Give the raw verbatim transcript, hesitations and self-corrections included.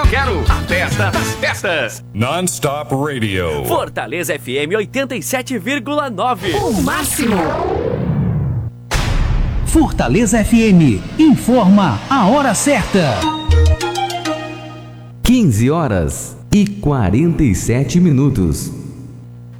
quero a festa das festas. Non-Stop Radio. Fortaleza F M oitenta e sete vírgula nove. O máximo. Fortaleza F M informa a hora certa. quinze horas e quarenta e sete minutos.